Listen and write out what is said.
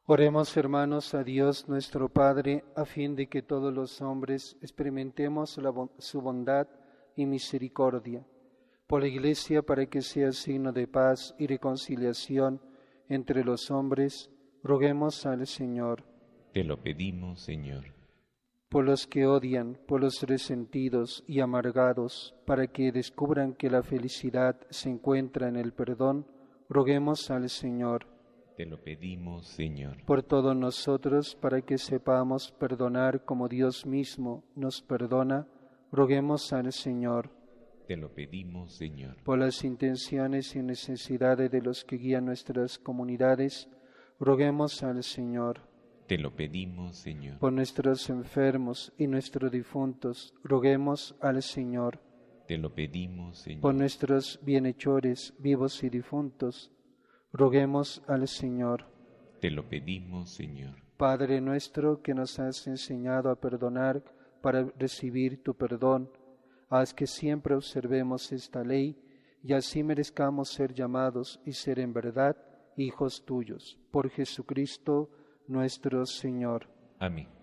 Oremos, hermanos, a Dios nuestro Padre, a fin de que todos los hombres experimentemos su bondad y misericordia. Por la Iglesia, para que sea signo de paz y reconciliación entre los hombres, roguemos al Señor. Te lo pedimos, Señor. Por los que odian, por los resentidos y amargados, para que descubran que la felicidad se encuentra en el perdón, roguemos al Señor. Te lo pedimos, Señor. Por todos nosotros, para que sepamos perdonar como Dios mismo nos perdona, roguemos al Señor. Te lo pedimos, Señor. Por las intenciones y necesidades de los que guían nuestras comunidades, roguemos al Señor. Te lo pedimos, Señor. Por nuestros enfermos y nuestros difuntos, roguemos al Señor. Te lo pedimos, Señor. Por nuestros bienhechores, vivos y difuntos, roguemos al Señor. Te lo pedimos, Señor. Padre nuestro, que nos has enseñado a perdonar para recibir tu perdón, haz que siempre observemos esta ley y así merezcamos ser llamados y ser en verdad hijos tuyos. Por Jesucristo nuestro Señor. Amén.